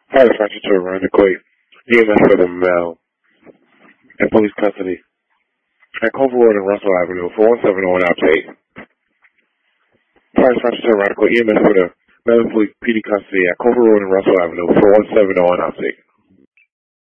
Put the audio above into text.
Fire dispatcher to Rhonda Quaid. EMS for the male in police custody at Culver Road and Russell Avenue, 4171 update. Fire dispatcher to Rhonda Quaid. EMS for the male in police PD custody at Culver Road and Russell Avenue, 4171 update.